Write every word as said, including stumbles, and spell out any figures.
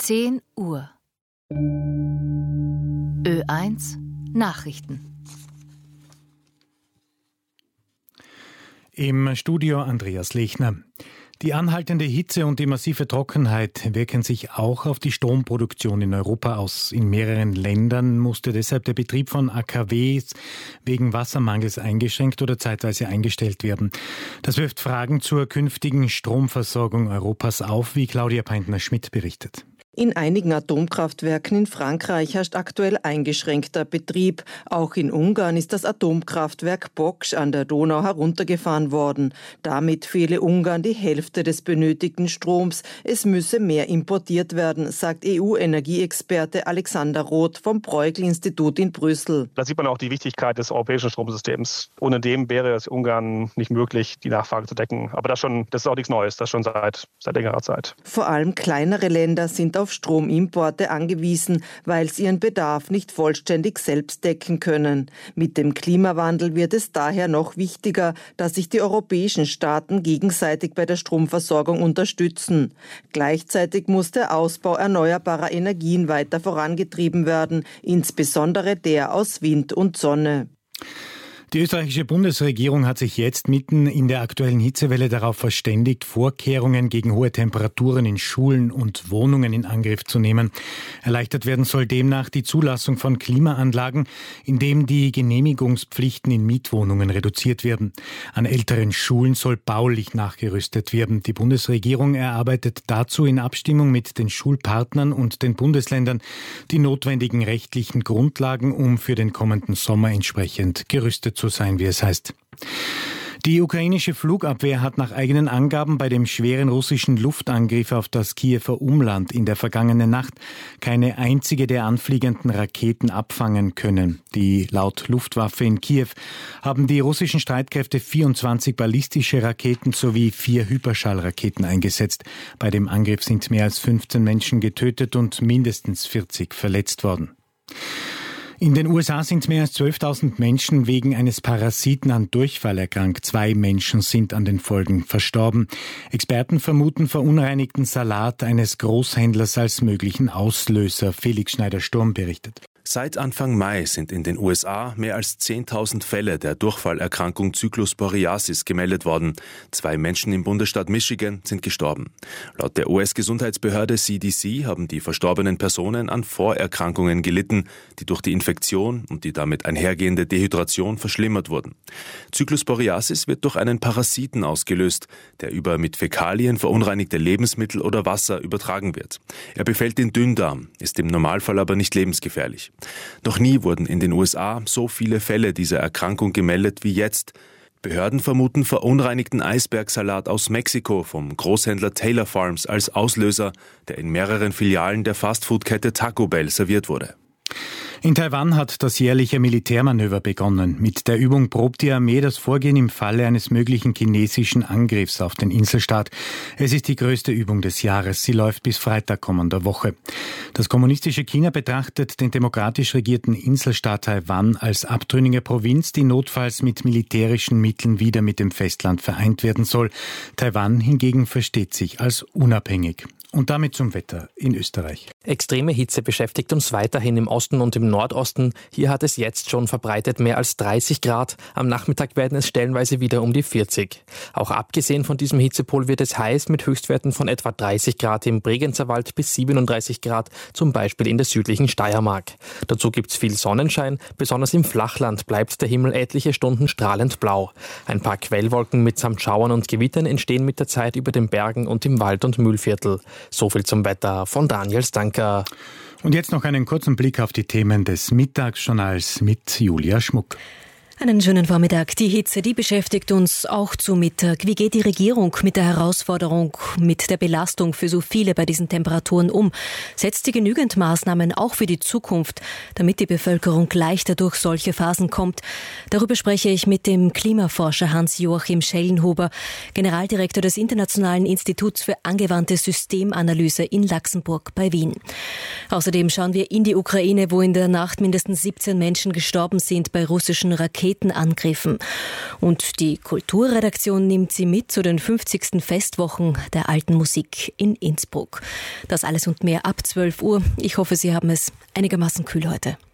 zehn Uhr. Ö eins Nachrichten. Im Studio Andreas Lechner. Die anhaltende Hitze und die massive Trockenheit wirken sich auch auf die Stromproduktion in Europa aus. In mehreren Ländern musste deshalb der Betrieb von A K Ws wegen Wassermangels eingeschränkt oder zeitweise eingestellt werden. Das wirft Fragen zur künftigen Stromversorgung Europas auf, wie Claudia Peintner-Schmidt berichtet. In einigen Atomkraftwerken in Frankreich herrscht aktuell eingeschränkter Betrieb. Auch in Ungarn ist das Atomkraftwerk Bocs an der Donau heruntergefahren worden. Damit fehle Ungarn die Hälfte des benötigten Stroms. Es müsse mehr importiert werden, sagt E U-Energieexperte Alexander Roth vom Bruegel-Institut in Brüssel. Da sieht man auch die Wichtigkeit des europäischen Stromsystems. Ohne dem wäre es Ungarn nicht möglich, die Nachfrage zu decken. Aber das, schon, das ist auch nichts Neues, das schon seit, seit längerer Zeit. Vor allem kleinere Länder sind auf Stromimporte angewiesen, weil sie ihren Bedarf nicht vollständig selbst decken können. Mit dem Klimawandel wird es daher noch wichtiger, dass sich die europäischen Staaten gegenseitig bei der Stromversorgung unterstützen. Gleichzeitig muss der Ausbau erneuerbarer Energien weiter vorangetrieben werden, insbesondere der aus Wind und Sonne. Die österreichische Bundesregierung hat sich jetzt mitten in der aktuellen Hitzewelle darauf verständigt, Vorkehrungen gegen hohe Temperaturen in Schulen und Wohnungen in Angriff zu nehmen. Erleichtert werden soll demnach die Zulassung von Klimaanlagen, indem die Genehmigungspflichten in Mietwohnungen reduziert werden. An älteren Schulen soll baulich nachgerüstet werden. Die Bundesregierung erarbeitet dazu in Abstimmung mit den Schulpartnern und den Bundesländern die notwendigen rechtlichen Grundlagen, um für den kommenden Sommer entsprechend gerüstet zu sein, wie es heißt. Die ukrainische Flugabwehr hat nach eigenen Angaben bei dem schweren russischen Luftangriff auf das Kiewer Umland in der vergangenen Nacht keine einzige der anfliegenden Raketen abfangen können. Die laut Luftwaffe in Kiew haben die russischen Streitkräfte vierundzwanzig ballistische Raketen sowie vier Hyperschallraketen eingesetzt. Bei dem Angriff sind mehr als fünfzehn Menschen getötet und mindestens vierzig verletzt worden. In den U S A sind mehr als zwölftausend Menschen wegen eines Parasiten an Durchfall erkrankt. Zwei Menschen sind an den Folgen verstorben. Experten vermuten verunreinigten Salat eines Großhändlers als möglichen Auslöser. Felix Schneider-Sturm berichtet. Seit Anfang Mai sind in den U S A mehr als zehntausend Fälle der Durchfallerkrankung Cyclosporiasis gemeldet worden. Zwei Menschen im Bundesstaat Michigan sind gestorben. Laut der U S-Gesundheitsbehörde C D C haben die verstorbenen Personen an Vorerkrankungen gelitten, die durch die Infektion und die damit einhergehende Dehydration verschlimmert wurden. Cyclosporiasis wird durch einen Parasiten ausgelöst, der über mit Fäkalien verunreinigte Lebensmittel oder Wasser übertragen wird. Er befällt den Dünndarm, ist im Normalfall aber nicht lebensgefährlich. Noch nie wurden in den U S A so viele Fälle dieser Erkrankung gemeldet wie jetzt. Behörden vermuten verunreinigten Eisbergsalat aus Mexiko vom Großhändler Taylor Farms als Auslöser, der in mehreren Filialen der Fastfood-Kette Taco Bell serviert wurde. In Taiwan hat das jährliche Militärmanöver begonnen. Mit der Übung probt die Armee das Vorgehen im Falle eines möglichen chinesischen Angriffs auf den Inselstaat. Es ist die größte Übung des Jahres. Sie läuft bis Freitag kommender Woche. Das kommunistische China betrachtet den demokratisch regierten Inselstaat Taiwan als abtrünnige Provinz, die notfalls mit militärischen Mitteln wieder mit dem Festland vereint werden soll. Taiwan hingegen versteht sich als unabhängig. Und damit zum Wetter in Österreich. Extreme Hitze beschäftigt uns weiterhin im Osten und im Nordosten. Hier hat es jetzt schon verbreitet mehr als dreißig Grad. Am Nachmittag werden es stellenweise wieder um die vierzig. Auch abgesehen von diesem Hitzepol wird es heiß mit Höchstwerten von etwa dreißig Grad im Bregenzerwald bis siebenunddreißig Grad, zum Beispiel in der südlichen Steiermark. Dazu gibt's viel Sonnenschein. Besonders im Flachland bleibt der Himmel etliche Stunden strahlend blau. Ein paar Quellwolken mitsamt Schauern und Gewittern entstehen mit der Zeit über den Bergen und im Wald- und Mühlviertel. So viel zum Wetter von Daniel Stanker. Und jetzt noch einen kurzen Blick auf die Themen des Mittagsjournals mit Julia Schmuck. Einen schönen Vormittag. Die Hitze, die beschäftigt uns auch zu Mittag. Wie geht die Regierung mit der Herausforderung, mit der Belastung für so viele bei diesen Temperaturen um? Setzt sie genügend Maßnahmen auch für die Zukunft, damit die Bevölkerung leichter durch solche Phasen kommt? Darüber spreche ich mit dem Klimaforscher Hans-Joachim Schellenhuber, Generaldirektor des Internationalen Instituts für angewandte Systemanalyse in Laxenburg bei Wien. Außerdem schauen wir in die Ukraine, wo in der Nacht mindestens siebzehn Menschen gestorben sind bei russischen Raketen Raketenangriffen. Und die Kulturredaktion nimmt Sie mit zu den fünfzigsten Festwochen der alten Musik in Innsbruck. Das alles und mehr ab zwölf Uhr. Ich hoffe, Sie haben es einigermaßen kühl heute.